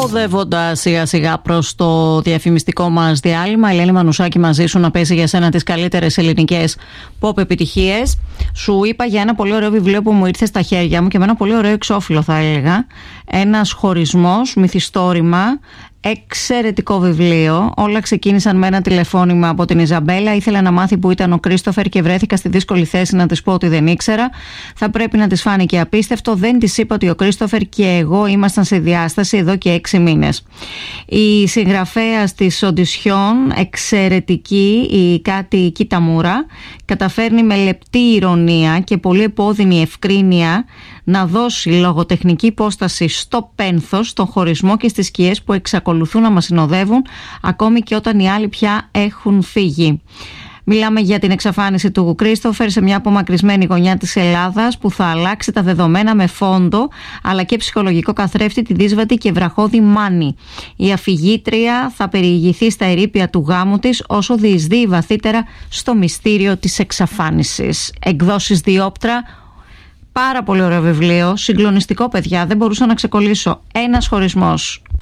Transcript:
Οδεύοντας σιγά σιγά προς το διαφημιστικό μας διάλειμμα, Ελένη Μανουσάκη μαζί σου να παίζει για σένα τις καλύτερες ελληνικές pop επιτυχίες. Σου είπα για ένα πολύ ωραίο βιβλίο που μου ήρθε στα χέρια μου και με ένα πολύ ωραίο εξώφυλλο, θα έλεγα. Ένας χωρισμός, μυθιστόρημα. Εξαιρετικό βιβλίο. Όλα ξεκίνησαν με ένα τηλεφώνημα από την Ιζαμπέλα. Ήθελα να μάθει που ήταν ο Κρίστοφερ και βρέθηκα στη δύσκολη θέση να της πω ότι δεν ήξερα. Θα πρέπει να της φάνηκε απίστευτο. Δεν της είπα ότι ο Κρίστοφερ και εγώ ήμασταν σε διάσταση εδώ και 6 μήνες. Η συγγραφέας της Οντισιόν, εξαιρετική, η Κάτι Κιταμούρα, καταφέρνει με λεπτή ηρωνία και πολύ επώδυνη ευκρίνεια να δώσει λογοτεχνική υπόσταση στο πένθος, στον χωρισμό και στις σκιές που εξακολουθούν να μας συνοδεύουν ακόμη και όταν οι άλλοι πια έχουν φύγει. Μιλάμε για την εξαφάνιση του Κρίστοφερ σε μια απομακρυσμένη γωνιά της Ελλάδας που θα αλλάξει τα δεδομένα με φόντο αλλά και ψυχολογικό καθρέφτη τη δύσβατη και βραχώδη Μάνη. Η αφηγήτρια θα περιηγηθεί στα ερείπια του γάμου της όσο διεισδύει βαθύτερα στο μυστήριο της εξαφάνισης. Εκδόσεις Διόπτρα. Πάρα πολύ ωραίο βιβλίο, συγκλονιστικό, παιδιά, δεν μπορούσα να ξεκολλήσω. Ένας χωρισμός.